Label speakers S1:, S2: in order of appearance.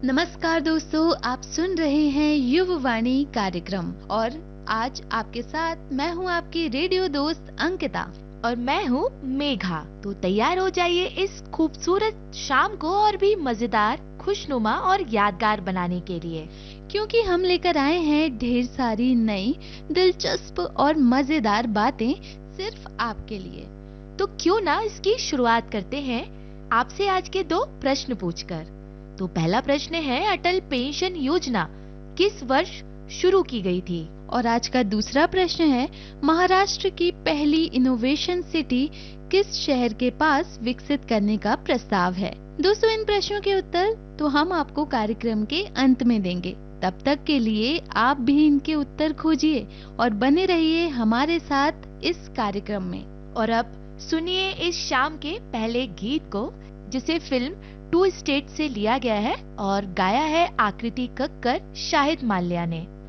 S1: नमस्कार दोस्तों, आप सुन रहे हैं युववाणी कार्यक्रम और आज आपके साथ मैं हूं आपकी रेडियो दोस्त अंकिता।
S2: और मैं हूँ मेघा। तो तैयार हो जाइए इस खूबसूरत शाम को और भी मजेदार, खुशनुमा और यादगार बनाने के लिए,
S1: क्योंकि हम लेकर आए हैं ढेर सारी नई, दिलचस्प और मजेदार बातें सिर्फ आपके लिए।
S2: तो क्यों ना इसकी शुरुआत करते हैं आपसे आज के 2 प्रश्न पूछकर। तो पहला प्रश्न है, अटल पेंशन योजना किस वर्ष शुरू की गई थी?
S1: और आज का दूसरा प्रश्न है, महाराष्ट्र की पहली इनोवेशन सिटी किस शहर के पास विकसित करने का प्रस्ताव है? दोस्तों, इन प्रश्नों के उत्तर तो हम आपको कार्यक्रम के अंत में देंगे। तब तक के लिए आप भी इनके उत्तर खोजिए और बने रहिए हमारे साथ इस कार्यक्रम में।
S2: और अब सुनिए इस शाम के पहले गीत को, जिसे फिल्म 2 स्टेट से लिया गया है और गाया है आकृति कक्कर, शाहिद माल्या ने।